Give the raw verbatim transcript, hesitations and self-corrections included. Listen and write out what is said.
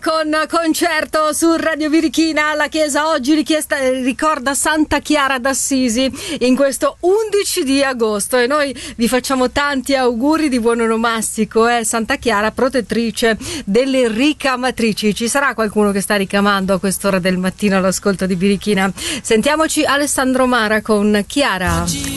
con concerto su Radio Birichina. La chiesa oggi richiesta, ricorda Santa Chiara d'Assisi in questo undici di agosto e noi vi facciamo tanti auguri di buon onomastico. Eh? Santa Chiara, protettrice delle ricamatrici. Ci sarà qualcuno che sta ricamando a quest'ora del mattino all'ascolto di Birichina? Sentiamoci Alessandro Mara con Chiara.